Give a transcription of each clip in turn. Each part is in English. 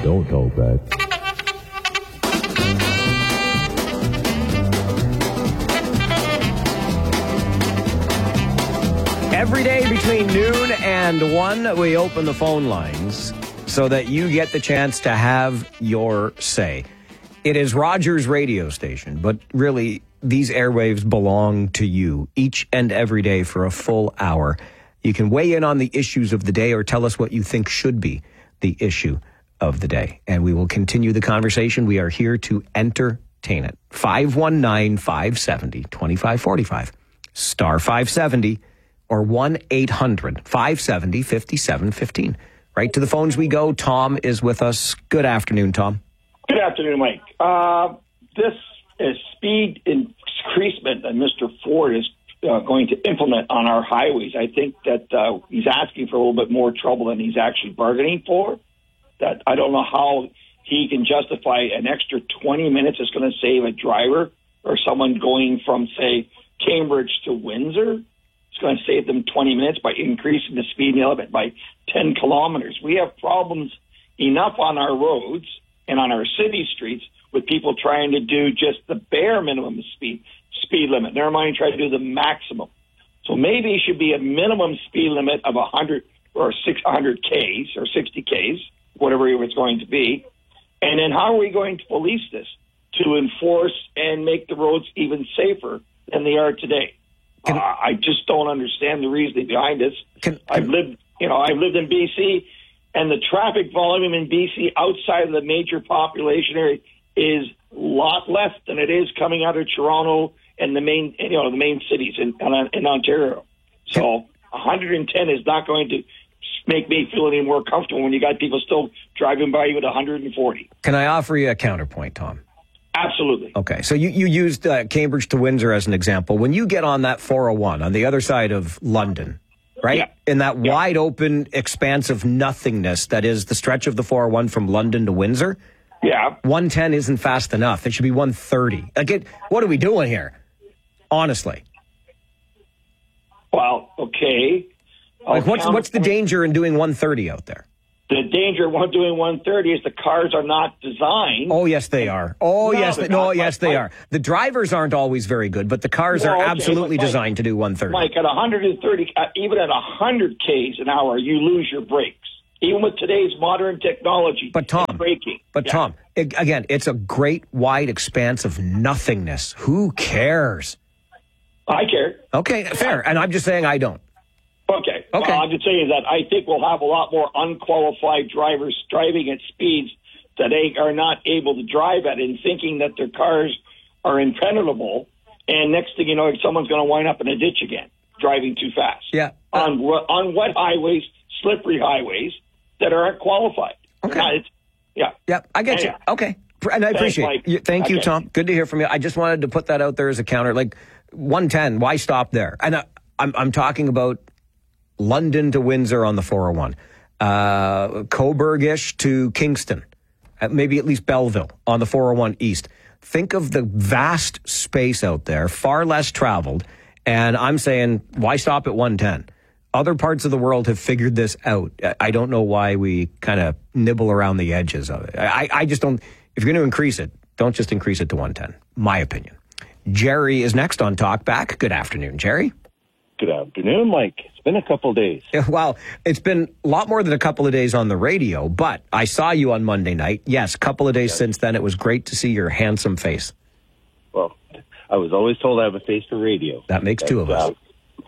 Don't hold back. Every day between noon and 1, we open the phone lines so that you get the chance to have your say. It is Rogers radio station, but really, these airwaves belong to you each and every day for a full hour. You can weigh in on the issues of the day or tell us what you think should be the issue of the day. And we will continue the conversation. We are here to entertain it. 519-570-2545. Star 570 or 1-800-570-5715. Right to the phones we go. Tom is with us. Good afternoon, Tom. Good afternoon, Mike. This is speed increasement that Mr. Ford is going to implement on our highways. I think that he's asking for a little bit more trouble than he's actually bargaining for. That I don't know how he can justify an extra 20 minutes is going to save a driver or someone going from, say, Cambridge to Windsor. It's going to save them 20 minutes by increasing the speed limit by 10 kilometers. We have problems enough on our roads and on our city streets with people trying to do just the bare minimum speed limit. Never mind try to do the maximum. So maybe it should be a minimum speed limit of 100 or 600 Ks or 60 Ks, whatever it's going to be. And then how are we going to police this to enforce and make the roads even safer than they are today? I just don't understand the reasoning behind this. I've lived in BC, and the traffic volume in BC outside of the major population area is a lot less than it is coming out of Toronto and the main cities in Ontario. So 110 is not going to make me feel any more comfortable when you got people still driving by you at 140. Can I offer you a counterpoint, Tom? Absolutely. Okay, so you used Cambridge to Windsor as an example. When you get on that 401 on the other side of London, right, yeah. in that wide open expanse of nothingness that is the stretch of the 401 from London to Windsor, 110 isn't fast enough. It should be 130. Like, what are we doing here? Honestly. Well, okay. Like, what's the danger in doing 130 out there? The danger of doing 130 is the cars are not designed. Oh, yes, they are. Yes, they are. The drivers aren't always very good, but the cars are absolutely designed to do 130. Mike, at 130, even at 100 Ks an hour, you lose your brakes. Even with today's modern technology. But Tom, braking. Tom, again, it's a great wide expanse of nothingness. Who cares? I care. Okay, fair. And I'm just saying I don't. Okay. Well, I'm just saying that I think we'll have a lot more unqualified drivers driving at speeds that they are not able to drive at and thinking that their cars are impenetrable. And next thing you know, someone's going to wind up in a ditch again, driving too fast. Yeah. On wet highways, slippery highways that aren't qualified. Okay. Yeah, I get you. Okay. And I appreciate it. Thank you, Tom. Good to hear from you. I just wanted to put that out there as a counter. Like, 110, why stop there? And I'm talking about London to Windsor on the 401, Coburg-ish to Kingston, maybe at least Belleville on the 401 East. Think of the vast space out there, far less traveled, and I'm saying, why stop at 110? Other parts of the world have figured this out. I don't know why we kind of nibble around the edges of it. I just don't, if you're going to increase it, don't just increase it to 110, my opinion. Jerry is next on Talk Back. Good afternoon, Jerry. Good afternoon, Mike. It's been a couple of days. Well, it's been a lot more than a couple of days on the radio, but I saw you on Monday night. Yes, a couple of days since then. It was great to see your handsome face. Well, I was always told I have a face for radio. That makes two of us.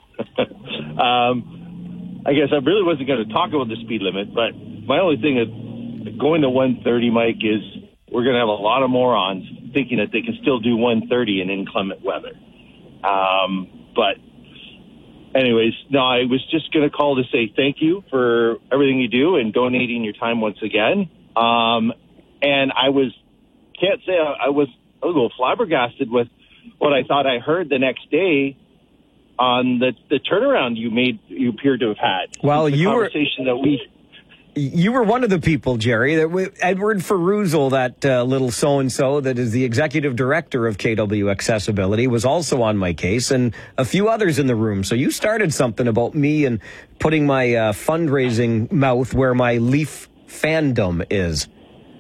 I guess I really wasn't going to talk about the speed limit, but my only thing is going to 130, Mike, is we're going to have a lot of morons thinking that they can still do 130 in inclement weather. But anyways, no, I was just going to call to say thank you for everything you do and donating your time once again. And I was a little flabbergasted with what I thought I heard the next day on the turnaround you appeared to have had. Well, you were one of the people, Jerry, that Edward Ferruzel, that little so-and-so that is the executive director of KW Accessibility, was also on my case, and a few others in the room. So you started something about me and putting my fundraising mouth where my Leaf fandom is.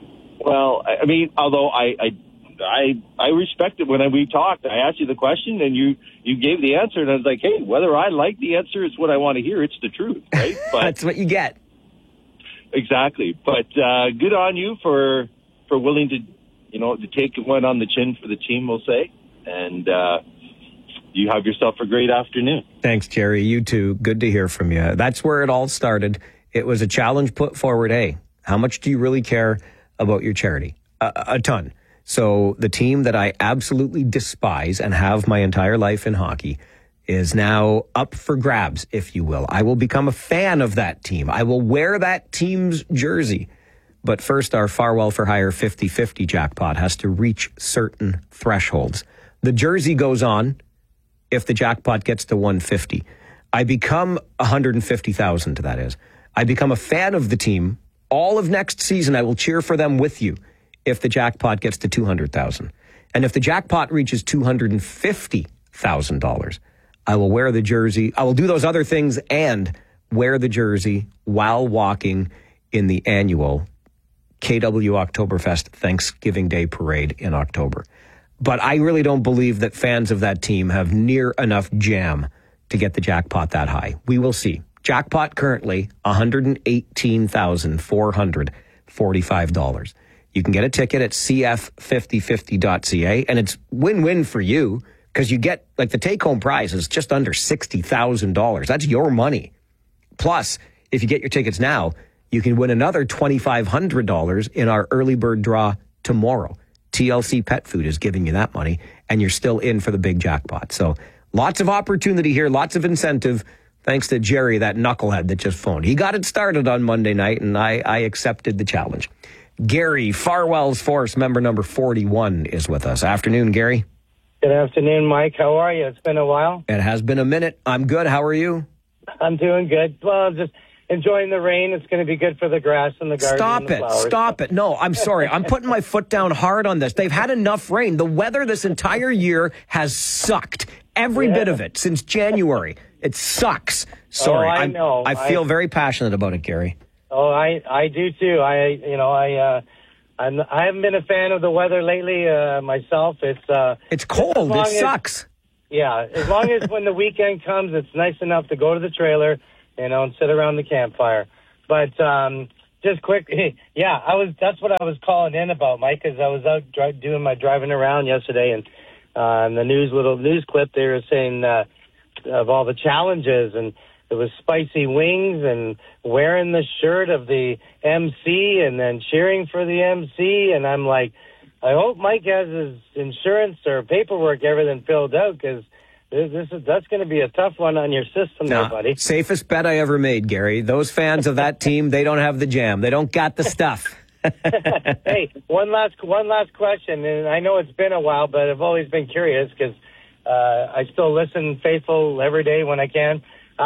Well, I mean, although I respect it when we talked. I asked you the question, and you gave the answer, and I was like, hey, whether I like the answer is what I want to hear. It's the truth, right? But that's what you get. Exactly. But good on you for willing to, to take one on the chin for the team, we'll say. And you have yourself a great afternoon. Thanks, Jerry. You too. Good to hear from you. That's where it all started. It was a challenge put forward. Hey, how much do you really care about your charity? A ton. So the team that I absolutely despise and have my entire life in hockey is now up for grabs, if you will. I will become a fan of that team. I will wear that team's jersey. But first, our Farwell for Hire 50-50 jackpot has to reach certain thresholds. The jersey goes on if the jackpot gets to 150. I become 150,000, that is. I become a fan of the team. All of next season, I will cheer for them with you if the jackpot gets to 200,000. And if the jackpot reaches $250,000, I will wear the jersey. I will do those other things and wear the jersey while walking in the annual KW Oktoberfest Thanksgiving Day Parade in October. But I really don't believe that fans of that team have near enough jam to get the jackpot that high. We will see. Jackpot currently $118,445. You can get a ticket at cf5050.ca, and it's win-win for you because you get, like, the take-home prize is just under $60,000. That's your money. Plus, if you get your tickets now, you can win another $2,500 in our early bird draw tomorrow. TLC Pet Food is giving you that money, and you're still in for the big jackpot. So lots of opportunity here, lots of incentive, thanks to Jerry, that knucklehead that just phoned. He got it started on Monday night, and I accepted the challenge. Gary, Farwell's Force, member number 41, is with us. Afternoon, Gary. Good afternoon, Mike. How are you? It's been a while. It has been a minute. I'm good. How are you? I'm doing good. Well, just enjoying the rain. It's going to be good for the grass and the garden. Stop it. Stop it. No, I'm sorry. I'm putting my foot down hard on this. They've had enough rain. The weather this entire year has sucked. Every bit of it since January. It sucks. Sorry. I know. I feel very passionate about it, Gary. Oh, I do too. I haven't been a fan of the weather lately myself. It's cold. It sucks. Yeah, as long as when the weekend comes, it's nice enough to go to the trailer, and sit around the campfire. But just quick, that's what I was calling in about, Mike, because I was out doing my driving around yesterday, and the little news clip they were saying of all the challenges, and it was spicy wings and wearing the shirt of the MC and then cheering for the MC. And I'm like, I hope Mike has his insurance or paperwork, everything filled out, because that's going to be a tough one on your system there, buddy. Safest bet I ever made, Gary. Those fans of that team, they don't have the jam. They don't got the stuff. Hey, one last question, and I know it's been a while, but I've always been curious because I still listen faithful every day when I can.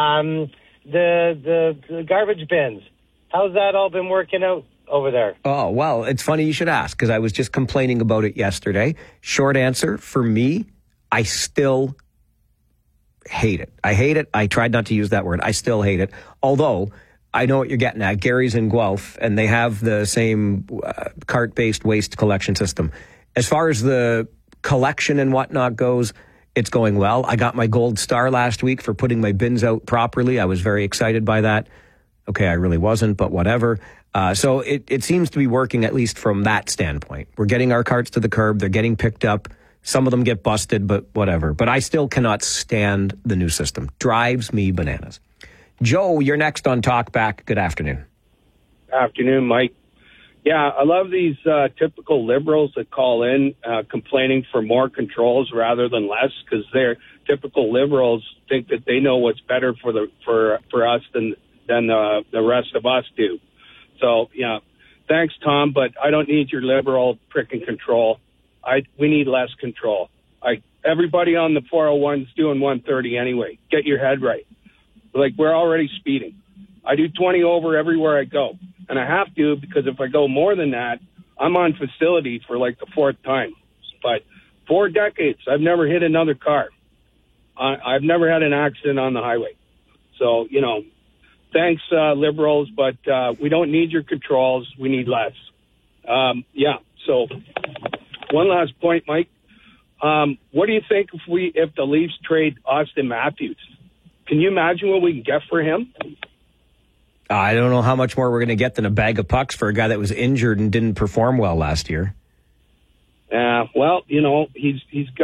The garbage bins, how's that all been working out over there? Oh, well, it's funny you should ask because I was just complaining about it yesterday. Short answer, for me, I still hate it. I hate it. I tried not to use that word. I still hate it. Although I know what you're getting at. Gary's in Guelph, and they have the same cart-based waste collection system. As far as the collection and whatnot goes, it's going well. I got my gold star last week for putting my bins out properly. I was very excited by that. Okay, I really wasn't, but whatever. So it seems to be working, at least from that standpoint. We're getting our carts to the curb. They're getting picked up. Some of them get busted, but whatever. But I still cannot stand the new system. Drives me bananas. Joe, you're next on Talkback. Good afternoon. Afternoon, Mike. Yeah, I love these typical liberals that call in complaining for more controls rather than less, because they're typical liberals think that they know what's better for us than the rest of us do. So, yeah, thanks, Tom, but I don't need your liberal pricking control. We need less control. Everybody on the 401 is doing 130 anyway. Get your head right. Like, we're already speeding. I do 20 over everywhere I go. And I have to, because if I go more than that, I'm on facility for like the fourth time. But 4 decades, I've never hit another car. I've never had an accident on the highway. So, thanks, liberals, but we don't need your controls. We need less. So one last point, Mike. What do you think if the Leafs trade Austin Matthews? Can you imagine what we can get for him? I don't know how much more we're going to get than a bag of pucks for a guy that was injured and didn't perform well last year. Well, he's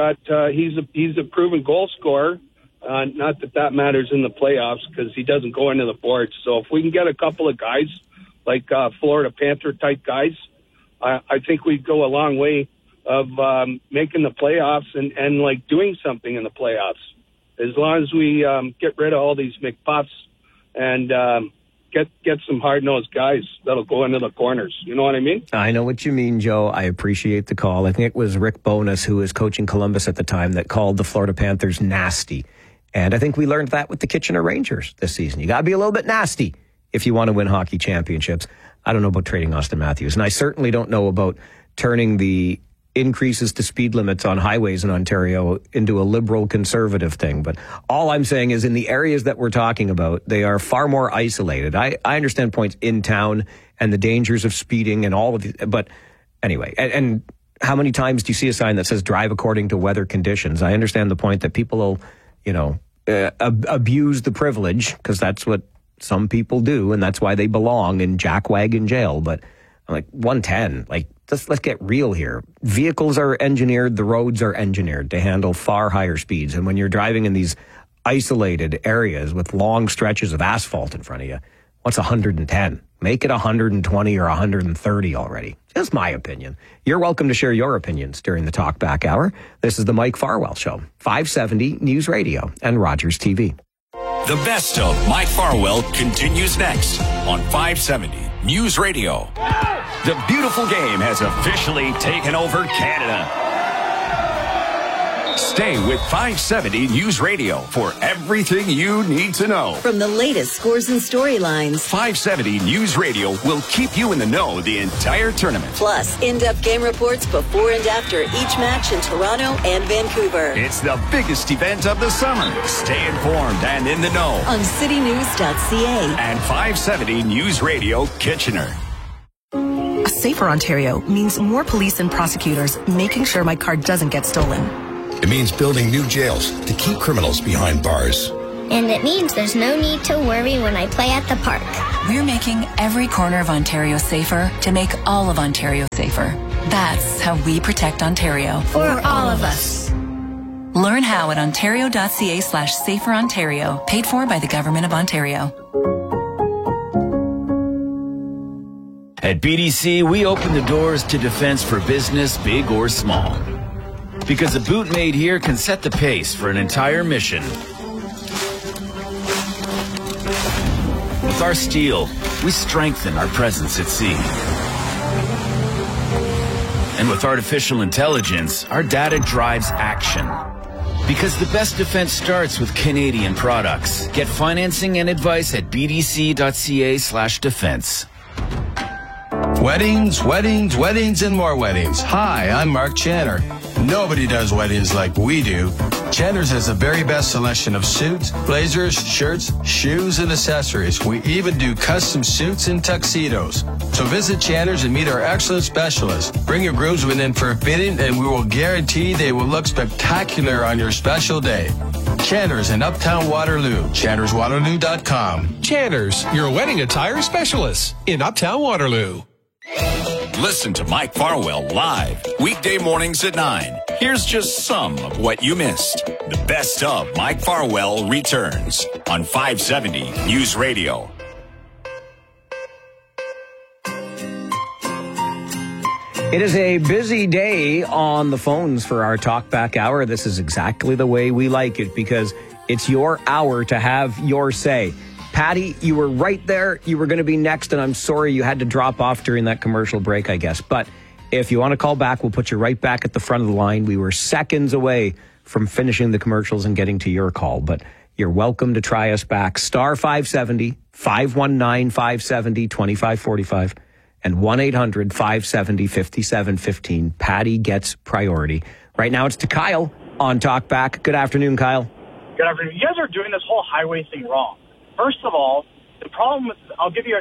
a proven goal scorer. Not that matters in the playoffs because he doesn't go into the boards. So if we can get a couple of guys like Florida Panther type guys, I think we'd go a long way of making the playoffs and like doing something in the playoffs. As long as we get rid of all these McPuffs and get some hard-nosed guys that'll go into the corners. You know what I mean? I know what you mean, Joe. I appreciate the call. I think it was Rick Bowness, who was coaching Columbus at the time, that called the Florida Panthers nasty. And I think we learned that with the Kitchener Rangers this season. You got to be a little bit nasty if you want to win hockey championships. I don't know about trading Austin Matthews. And I certainly don't know about turning the increases to speed limits on highways in Ontario into a liberal conservative thing. But all I'm saying is in the areas that we're talking about, they are far more isolated. I understand points in town and the dangers of speeding and all of it. But anyway, and how many times do you see a sign that says drive according to weather conditions? I understand the point that people will, abuse the privilege because that's what some people do. And that's why they belong in jackwagon jail. But I'm like 110, let's get real here. Vehicles are engineered, the roads are engineered to handle far higher speeds. And when you're driving in these isolated areas with long stretches of asphalt in front of you, what's 110? Make it 120 or 130 already. Just my opinion. You're welcome to share your opinions during the Talkback Hour. This is the Mike Farwell Show, 570 News Radio and Rogers TV. The best of Mike Farwell continues next on 570 News Radio. The beautiful game has officially taken over Canada. Stay with 570 News Radio for everything you need to know. From the latest scores and storylines, 570 News Radio will keep you in the know the entire tournament. Plus, in-depth game reports before and after each match in Toronto and Vancouver. It's the biggest event of the summer. Stay informed and in the know on citynews.ca and 570 News Radio Kitchener. A safer Ontario means more police and prosecutors making sure my car doesn't get stolen. It means building new jails to keep criminals behind bars. And it means there's no need to worry when I play at the park. We're making every corner of Ontario safer to make all of Ontario safer. That's how we protect Ontario. For all of us. Learn how at ontario.ca/saferontario, paid for by the Government of Ontario. At BDC, we open the doors to defense for business, big or small. Because a boot made here can set the pace for an entire mission. With our steel, we strengthen our presence at sea. And with artificial intelligence, our data drives action. Because the best defense starts with Canadian products. Get financing and advice at bdc.ca/defense. Weddings, weddings, weddings, and more weddings. Hi, I'm Mark Channer. Nobody does weddings like we do. Channer's has the very best selection of suits, blazers, shirts, shoes, and accessories. We even do custom suits and tuxedos. So visit Channer's and meet our excellent specialists. Bring your groomsmen in for a fitting, and we will guarantee they will look spectacular on your special day. Channer's in Uptown Waterloo. ChannersWaterloo.com. Channer's, your wedding attire specialist in Uptown Waterloo. Listen to Mike Farwell live weekday mornings at 9. Here's just some of what you missed. The best of Mike Farwell returns on 570 News Radio. It is a busy day on the phones for our Talkback Hour. This is exactly the way we like it because it's your hour to have your say. Patty, you were right there. You were going to be next, and I'm sorry you had to drop off during that commercial break, I guess. But if you want to call back, we'll put you right back at the front of the line. We were seconds away from finishing the commercials and getting to your call, but you're welcome to try us back. Star 570, 519-570, 2545, and 1-800-570-5715. Patty gets priority. Right now it's to Kyle on Talkback. Good afternoon, Kyle. Good afternoon. You guys are doing this whole highway thing wrong. First of all, the problem with, I'll give you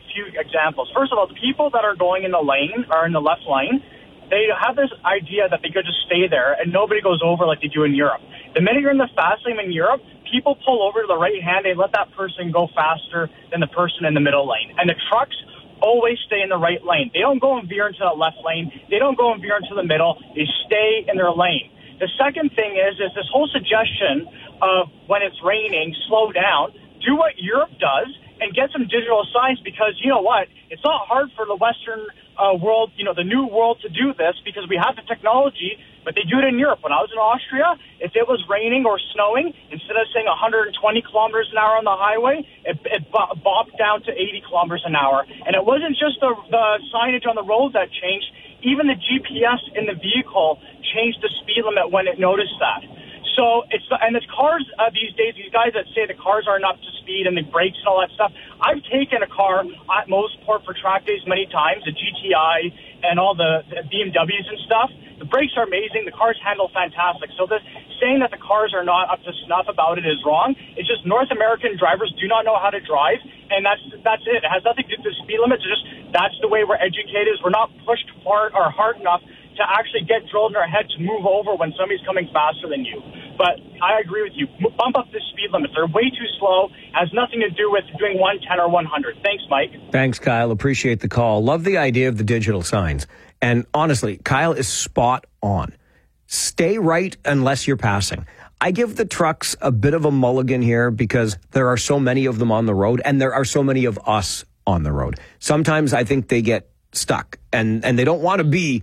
few examples. First of all, the people that are going in the lane or in the left lane, they have this idea that they could just stay there and nobody goes over like they do in Europe. The minute you're in the fast lane in Europe, people pull over to the right hand. They let that person go faster than the person in the middle lane. And the trucks always stay in the right lane. They don't go and veer into the left lane. They don't go and veer into the middle. They stay in their lane. The second thing is this whole suggestion of when it's raining, slow down, do what Europe does and get some digital signs, because you know what? It's not hard for the Western world, the new world, to do this because we have the technology, but they do it in Europe. When I was in Austria, if it was raining or snowing, instead of saying 120 kilometers an hour on the highway, it bopped down to 80 kilometers an hour. And it wasn't just the signage on the road that changed. Even the GPS in the vehicle changed the speed limit when it noticed that. So and the cars these days, these guys that say the cars aren't up to speed and the brakes and all that stuff. I've taken a car at Mosport for track days many times, the GTI and all the BMWs and stuff. The brakes are amazing. The cars handle fantastic. So saying that the cars are not up to snuff about it is wrong. It's just North American drivers do not know how to drive, and that's it. It has nothing to do with the speed limits. It's just that's the way we're educated. We're not pushed hard enough to actually get drilled in our head to move over when somebody's coming faster than you. But I agree with you. Bump up the speed limits. They're way too slow. It has nothing to do with doing 110 or 100. Thanks, Mike. Thanks, Kyle. Appreciate the call. Love the idea of the digital signs. And honestly, Kyle is spot on. Stay right unless you're passing. I give the trucks a bit of a mulligan here because there are so many of them on the road and there are so many of us on the road. Sometimes I think they get stuck and they don't want to be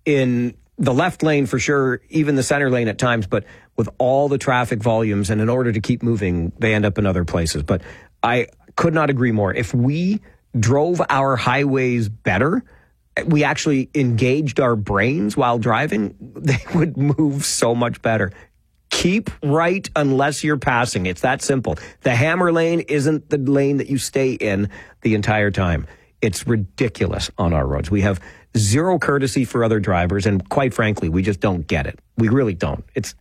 in the left lane for sure, even the center lane at times, but with all the traffic volumes and in order to keep moving, they end up in other places. But I could not agree more. If we drove our highways better, we actually engaged our brains while driving, they would move so much better. Keep right unless you're passing. It's that simple. The hammer lane isn't the lane that you stay in the entire time. It's ridiculous on our roads. We have zero courtesy for other drivers, and quite frankly, we just don't get it. We really don't. It's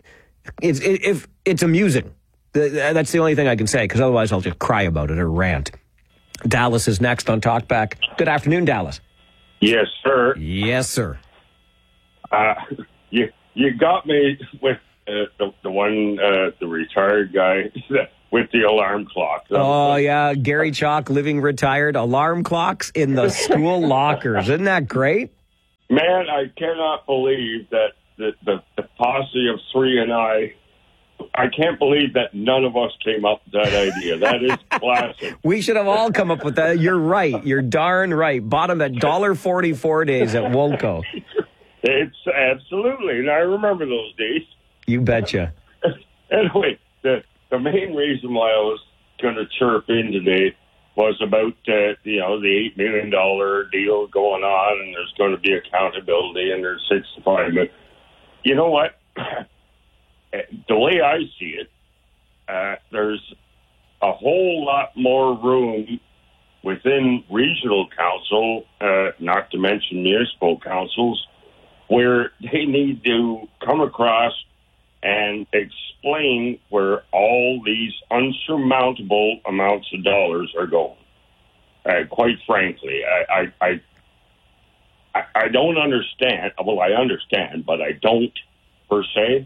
amusing. That's the only thing I can say, because otherwise I'll just cry about it or rant. Dallas is next on Talkback. Good afternoon, Dallas. Yes, sir. Yes, sir. You got me with the retired guy with the alarm clock. Oh, yeah. Gary Chalk, living retired. Alarm clocks in the school lockers. Isn't that great? Man, I cannot believe that the posse of three and I can't believe that none of us came up with that idea. That is classic. We should have all come up with that. You're right. You're darn right. Bought them at $1.44 days at Woolco. It's absolutely. And I remember those days. You betcha. Anyway, the main reason why I was going to chirp in today was about the $8 million deal going on, and there's going to be accountability, and there's 65. But you know what? The way I see it, there's a whole lot more room within regional council, not to mention municipal councils, where they need to come across and explain where all these unsurmountable amounts of dollars are going. Quite frankly, I don't understand. Well, I understand, but I don't per se.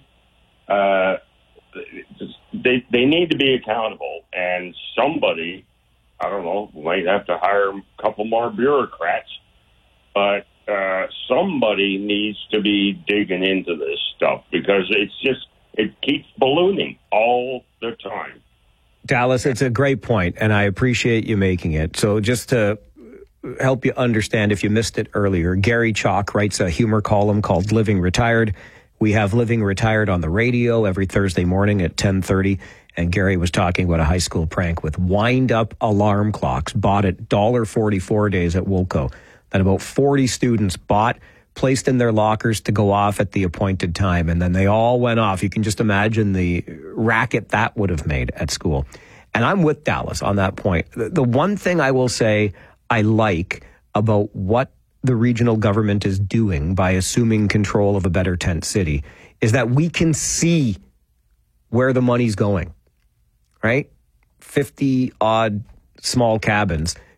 They need to be accountable, and somebody, I don't know, might have to hire a couple more bureaucrats, but somebody needs to be digging into this stuff because it keeps ballooning all the time. Dallas, it's a great point, and I appreciate you making it. So just to help you understand, if you missed it earlier, Gary Chalk writes a humor column called Living Retired. We have Living Retired on the radio every Thursday morning at 10:30, and Gary was talking about a high school prank with wind-up alarm clocks bought at $1.44 days at Woolco that about 40 students bought, placed in their lockers to go off at the appointed time, and then they all went off. You can just imagine the racket that would have made at school. And I'm with Dallas on that point. The one thing I will say I like about what the regional government is doing by assuming control of a better tent city is that we can see where the money's going, right? 50 odd small cabins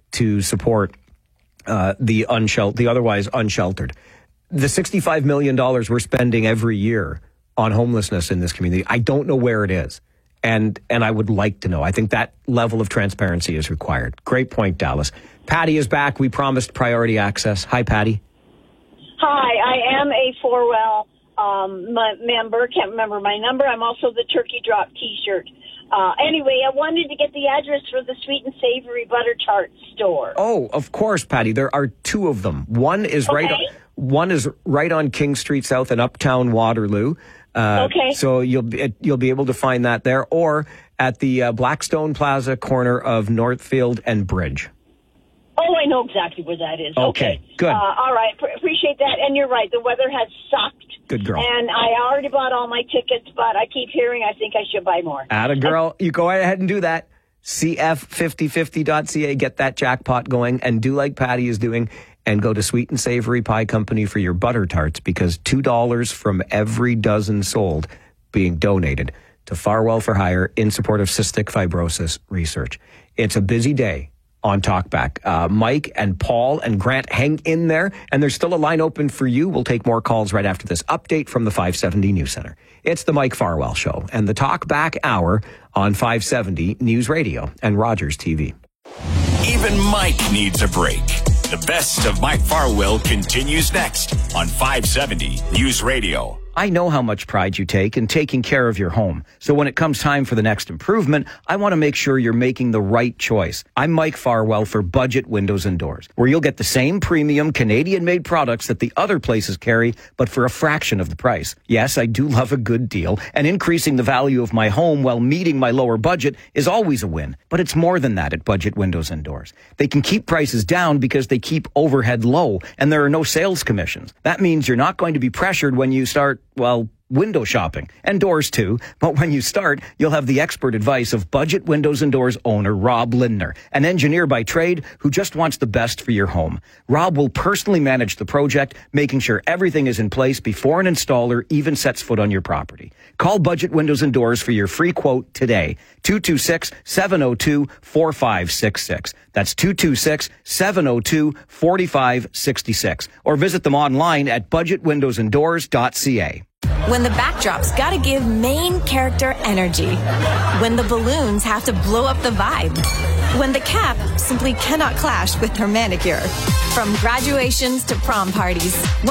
to support the otherwise unsheltered. The $65 million we're spending every year on homelessness in this community, I don't know where it is. And I would like to know. I think that level of transparency is required. Great point, Dallas. Patty is back. We promised priority access. Hi, Patty. Hi, I am a Forwell member. Can't remember my number. I'm also the Turkey Drop T-shirt. Anyway, I wanted to get the address for the Sweet and Savory Butter Tart store. Oh, of course, Patty. There are two of them. One is right on King Street South in Uptown Waterloo. Okay. So you'll be able to find that there, or at the Blackstone Plaza corner of Northfield and Bridge. Oh, I know exactly where that is. Okay, good. All right, appreciate that. And you're right, the weather has sucked. Good girl. And I already bought all my tickets, but I keep hearing I think I should buy more. Atta girl, you go ahead and do that. CF5050.ca, get that jackpot going, and do like Patty is doing, and go to Sweet and Savory Pie Company for your butter tarts, because $2 from every dozen sold being donated to Farwell for Hire in support of cystic fibrosis research. It's a busy day on Talkback. Mike and Paul and Grant, hang in there, and there's still a line open for you. We'll take more calls right after this update from the 570 News Center. It's the Mike Farwell Show and the Talkback Hour on 570 News Radio and Rogers TV. Even Mike needs a break. The best of Mike Farwell continues next on 570 News Radio. I know how much pride you take in taking care of your home. So when it comes time for the next improvement, I want to make sure you're making the right choice. I'm Mike Farwell for Budget Windows and Doors, where you'll get the same premium Canadian-made products that the other places carry, but for a fraction of the price. Yes, I do love a good deal, and increasing the value of my home while meeting my lower budget is always a win. But it's more than that at Budget Windows and Doors. They can keep prices down because they keep overhead low, and there are no sales commissions. That means you're not going to be pressured when you start, window shopping, and doors too. But when you start, you'll have the expert advice of Budget Windows and Doors owner Rob Lindner, an engineer by trade who just wants the best for your home. Rob will personally manage the project, making sure everything is in place before an installer even sets foot on your property. Call Budget Windows and Doors for your free quote today. 226-702-4566. That's 226-702-4566. Or visit them online at budgetwindowsanddoors.ca. When the backdrop's gotta give main character energy. When the balloons have to blow up the vibe. When the cap simply cannot clash with her manicure. From graduations to prom parties.